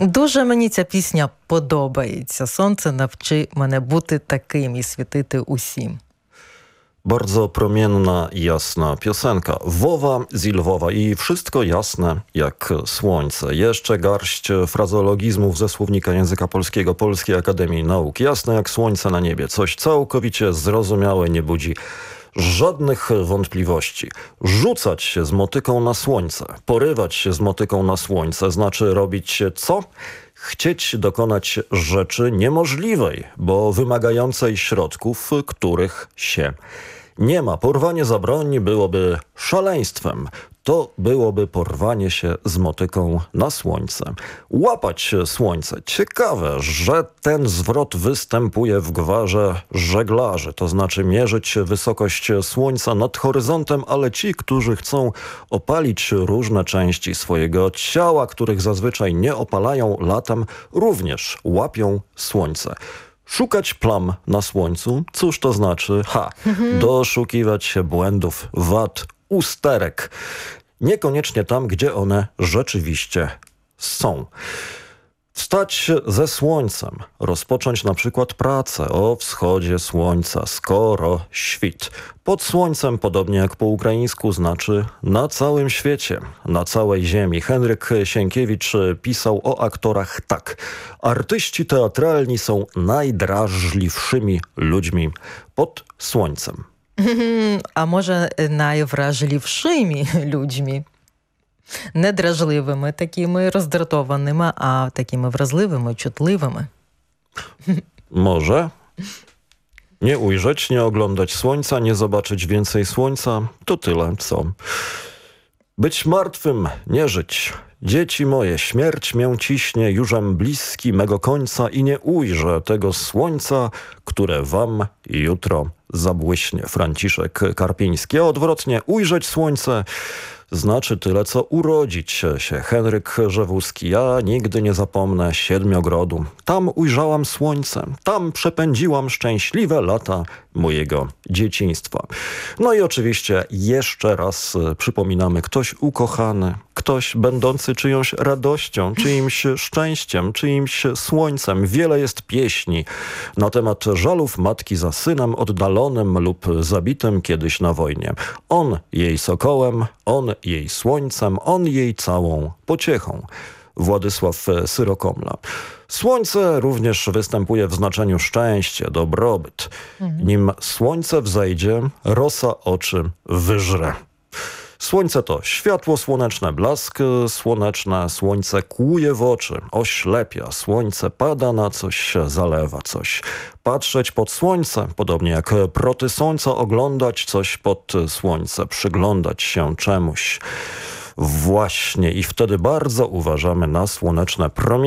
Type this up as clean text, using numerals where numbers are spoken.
Дуже мені ця пісня подобається. Сонце навчи мене бути таким і світити усім. Bardzo promienna, jasna piosenka. Wowa z Lwowa i wszystko jasne jak słońce. Jeszcze garść frazeologizmów ze słownika języka polskiego Polskiej Akademii Nauk. Jasne jak słońce na niebie. Coś całkowicie zrozumiałe, nie budzi żadnych wątpliwości. Rzucać się z motyką na słońce, porywać się z motyką na słońce, znaczy robić co? Chcieć dokonać rzeczy niemożliwej, bo wymagającej środków, których się nie ma. Porwanie za broń byłoby szaleństwem. To byłoby porwanie się z motyką na słońce. Łapać słońce. Ciekawe, że ten zwrot występuje w gwarze żeglarzy. To znaczy mierzyć wysokość słońca nad horyzontem, ale ci, którzy chcą opalić różne części swojego ciała, których zazwyczaj nie opalają latem, również łapią słońce. Szukać plam na słońcu? Cóż to znaczy? Doszukiwać się błędów, wad, usterek. Niekoniecznie tam, gdzie one rzeczywiście są. Wstać ze słońcem, rozpocząć na przykład pracę o wschodzie słońca, skoro świt. Pod słońcem, podobnie jak po ukraińsku, znaczy na całym świecie, na całej ziemi. Henryk Sienkiewicz pisał o aktorach tak. Artyści teatralni są najdrażliwszymi ludźmi pod słońcem. А може, найвражливішими людьми? Не дражливими такими роздратованими, а такими вразливими, чутливими. Może. Nie ujrzeć, nie oglądać słońca, nie zobaczyć więcej słońca, to tyle, co. Być martwym, nie żyć. Dzieci moje, śmierć mię ciśnie, jużem bliski mego końca i nie ujrzę tego słońca, które wam jutro zabłyśnie. Franciszek Karpiński. A odwrotnie, ujrzeć słońce znaczy tyle, co urodzić się. Henryk Rzewuski. Ja nigdy nie zapomnę Siedmiogrodu. Tam ujrzałam słońce. Tam przepędziłam szczęśliwe lata mojego dzieciństwa. No i oczywiście jeszcze raz przypominamy, ktoś ukochany, ktoś będący czyjąś radością, czyimś szczęściem, czyimś słońcem. Wiele jest pieśni na temat żalów matki za synem oddalonym lub zabitym kiedyś na wojnie. On jej sokołem, on jej słońcem, on jej całą pociechą. Władysław Syrokomla. Słońce również występuje w znaczeniu szczęście, dobrobyt. Nim słońce wzejdzie, rosa oczy wyżre. Słońce to światło słoneczne, blask słoneczny, słońce kłuje w oczy, oślepia, słońce pada na coś, zalewa coś. Patrzeć pod słońce, podobnie jak proty słońca, oglądać coś pod słońce, przyglądać się czemuś. Właśnie i wtedy bardzo uważamy na słoneczne promienie.